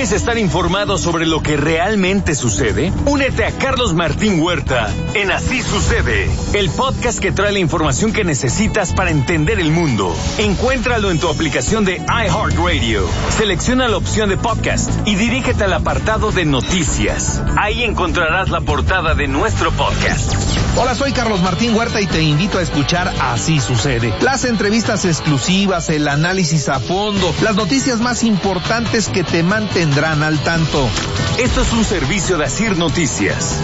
¿Quieres estar informado sobre lo que realmente sucede? Únete a Carlos Martín Huerta en Así Sucede, el podcast que trae la información que necesitas para entender el mundo. Encuéntralo en tu aplicación de iHeartRadio. Selecciona la opción de podcast y dirígete al apartado de noticias. Ahí encontrarás la portada de nuestro podcast. Hola, soy Carlos Martín Huerta y te invito a escuchar Así Sucede. Las entrevistas exclusivas, el análisis a fondo, las noticias más importantes que te mantendrán al tanto. Esto es un servicio de Asir Noticias.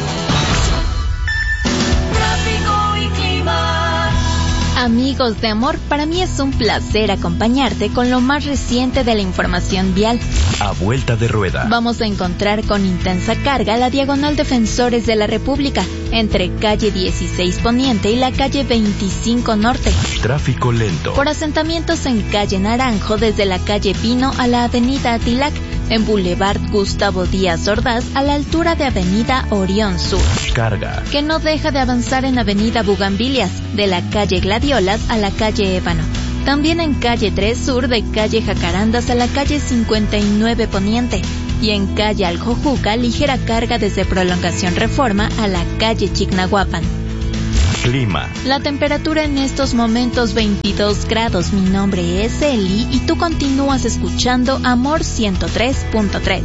Tráfico y clima. Amigos de amor, para mí es un placer acompañarte con lo más reciente de la información vial. A vuelta de rueda. Vamos a encontrar con intensa carga la diagonal Defensores de la República, entre calle 16 Poniente y la calle 25 Norte. Tráfico lento. Por asentamientos en calle Naranjo, desde la calle Pino a la avenida Atilac, en Boulevard Gustavo Díaz Ordaz a la altura de avenida Orión Sur. Carga. Que no deja de avanzar en avenida Bugambilias, de la calle Gladiolas a la calle Ébano. También en calle 3 Sur, de calle Jacarandas a la calle 59 Poniente. Y en calle Aljojuca, ligera carga desde Prolongación Reforma a la calle Chignahuapan. Clima. La temperatura en estos momentos 22 grados. Mi nombre es Eli y tú continúas escuchando Amor 103.3.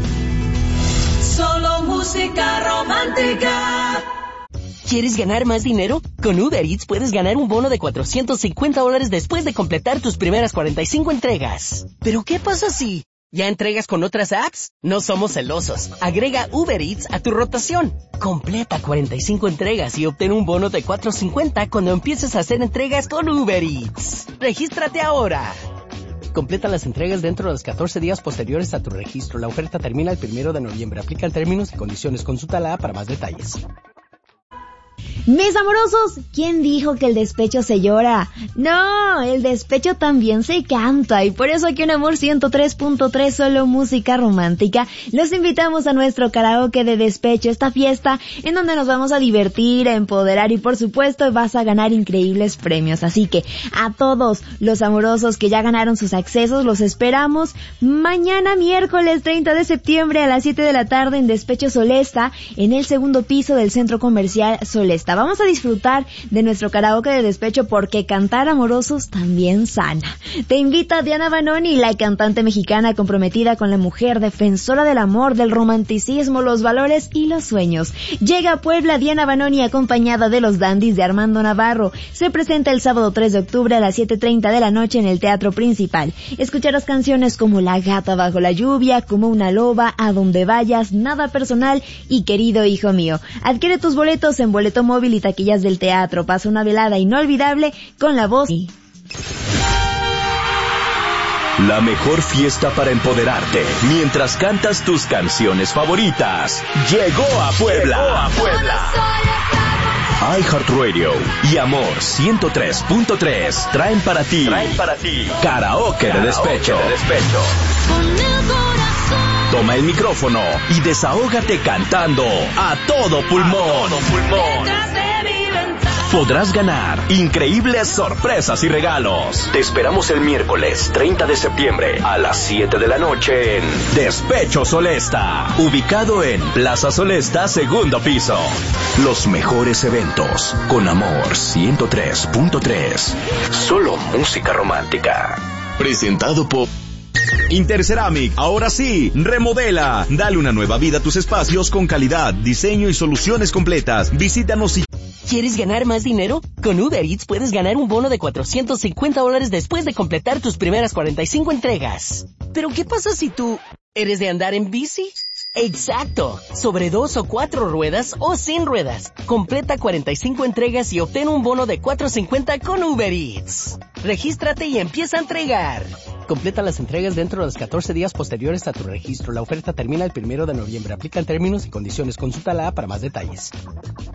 Solo música romántica. ¿Quieres ganar más dinero? Con Uber Eats puedes ganar un bono de $450 después de completar tus primeras 45 entregas. ¿Pero qué pasa si ya entregas con otras apps? No somos celosos. Agrega Uber Eats a tu rotación. Completa 45 entregas y obtén un bono de $450 cuando empieces a hacer entregas con Uber Eats. ¡Regístrate ahora! Completa las entregas dentro de los 14 días posteriores a tu registro. La oferta termina el 1 de noviembre. Aplican términos y condiciones. Consulta la app para más detalles. Mis amorosos, ¿quién dijo que el despecho se llora? No, el despecho también se canta y por eso aquí en Amor 103.3 solo música romántica los invitamos a nuestro karaoke de despecho, esta fiesta en donde nos vamos a divertir, a empoderar y por supuesto vas a ganar increíbles premios. Así que a todos los amorosos que ya ganaron sus accesos los esperamos mañana miércoles 30 de septiembre a las 7 de la tarde en Despecho Solesta en el segundo piso del Centro Comercial Solesta. Vamos a disfrutar de nuestro karaoke de despecho porque cantar amorosos también sana. Te invita Diana Banoni, la cantante mexicana comprometida con la mujer, defensora del amor, del romanticismo, los valores y los sueños. Llega a Puebla Diana Banoni acompañada de los Dandys de Armando Navarro. Se presenta el sábado 3 de octubre a las 7:30 de la noche en el Teatro Principal. Escucharás canciones como La Gata Bajo la Lluvia, Como una Loba, A Donde Vayas, Nada Personal y Querido Hijo Mío. Adquiere tus boletos en Boleto Móvil y taquillas del teatro. Pasa una velada inolvidable con la voz. La mejor fiesta para empoderarte mientras cantas tus canciones favoritas. Llegó a Puebla. iHeartRadio y Amor 103.3 traen para ti karaoke de despecho. Toma el micrófono y desahógate cantando a todo pulmón. Podrás ganar increíbles sorpresas y regalos. Te esperamos el miércoles 30 de septiembre a las 7 de la noche en Despecho Solesta, ubicado en Plaza Solesta, segundo piso. Los mejores eventos con Amor 103.3. Solo música romántica. Presentado por Interceramic, ahora sí, remodela. Dale una nueva vida a tus espacios con calidad, diseño y soluciones completas. Visítanos y... ¿Quieres ganar más dinero? Con Uber Eats puedes ganar un bono de $450 después de completar tus primeras 45 entregas. ¿Pero qué pasa si tú eres de andar en bici? Exacto, sobre 2 o 4 ruedas o sin ruedas. Completa 45 entregas y obtén un bono de $450 con Uber Eats. Regístrate y empieza a entregar. Completa las entregas dentro de los 14 días posteriores a tu registro. La oferta termina el 1 de noviembre. Aplican términos y condiciones. Consulta la app para más detalles.